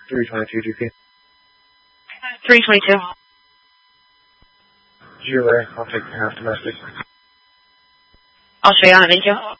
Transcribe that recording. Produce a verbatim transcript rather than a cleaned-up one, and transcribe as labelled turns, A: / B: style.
A: three twenty-two G P.
B: three twenty-two.
A: Zero, I'll take half domestic.
B: I'll show you on it, thank you.